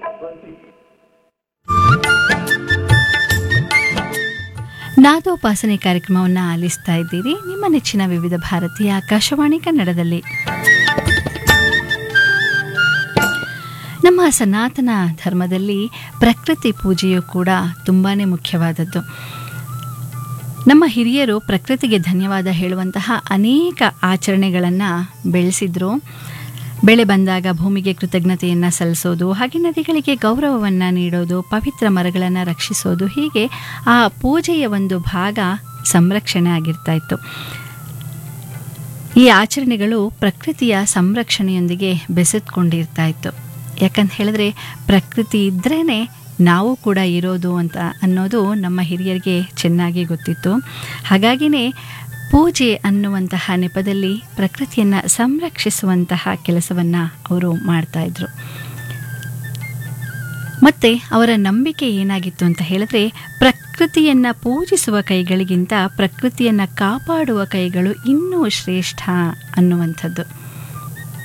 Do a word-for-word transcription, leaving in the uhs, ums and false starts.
ನಾದೋಪಾಸನೆ ಕಾರ್ಯಕ್ರಮವನ್ನು ಆಲಿಸ್ತಾ ಇದ್ದೀರಿ ನಿಮ್ಮ ನೆಚ್ಚಿನ ವಿವಿಧ ಭಾರತೀಯ ಆಕಾಶವಾಣಿ ಕನ್ನಡದಲ್ಲಿ. ನಮ್ಮ ಸನಾತನ ಧರ್ಮದಲ್ಲಿ ಪ್ರಕೃತಿ ಪೂಜೆಯು ಕೂಡ ತುಂಬಾ ಮುಖ್ಯವಾದದ್ದು. ನಮ್ಮ ಹಿರಿಯರು ಪ್ರಕೃತಿಗೆ ಧನ್ಯವಾದ ಹೇಳುವಂತಹ ಅನೇಕ ಆಚರಣೆಗಳನ್ನು ಬೆಳೆಸಿದ್ರು. ಬೆಳೆ ಬಂದಾಗ ಭೂಮಿಗೆ ಕೃತಜ್ಞತೆಯನ್ನು ಸಲ್ಲಿಸೋದು, ಹಾಗೆ ನದಿಗಳಿಗೆ ಗೌರವವನ್ನು ನೀಡೋದು, ಪವಿತ್ರ ಮರಗಳನ್ನು ರಕ್ಷಿಸೋದು, ಹೀಗೆ ಆ ಪೂಜೆಯ ಒಂದು ಭಾಗ ಸಂರಕ್ಷಣೆ ಆಗಿರ್ತಾ ಇತ್ತು. ಈ ಆಚರಣೆಗಳು ಪ್ರಕೃತಿಯ ಸಂರಕ್ಷಣೆಯೊಂದಿಗೆ ಬೆಸೆದುಕೊಂಡಿರ್ತಾ ಇತ್ತು. ಯಾಕಂತ ಹೇಳಿದ್ರೆ ಪ್ರಕೃತಿ ಇದ್ರೇ ನಾವು ಕೂಡ ಇರೋದು ಅಂತ ಅನ್ನೋದು ನಮ್ಮ ಹಿರಿಯರಿಗೆ ಚೆನ್ನಾಗಿ ಗೊತ್ತಿತ್ತು. ಹಾಗಾಗಿನೇ ಪೂಜೆ ಅನ್ನುವಂತಹ ನೆಪದಲ್ಲಿ ಪ್ರಕೃತಿಯನ್ನು ಸಂರಕ್ಷಿಸುವಂತಹ ಕೆಲಸವನ್ನು ಅವರು ಮಾಡ್ತಾಯಿದ್ರು. ಮತ್ತು ಅವರ ನಂಬಿಕೆ ಏನಾಗಿತ್ತು ಅಂತ ಹೇಳಿದ್ರೆ, ಪ್ರಕೃತಿಯನ್ನು ಪೂಜಿಸುವ ಕೈಗಳಿಗಿಂತ ಪ್ರಕೃತಿಯನ್ನು ಕಾಪಾಡುವ ಕೈಗಳು ಇನ್ನೂ ಶ್ರೇಷ್ಠ ಅನ್ನುವಂಥದ್ದು.